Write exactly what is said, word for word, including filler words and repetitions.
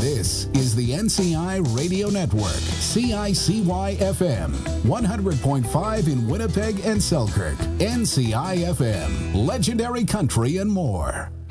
This is the N C I Radio Network, C I C Y F M, one hundred point five in Winnipeg and Selkirk, N C I F M, legendary country and more.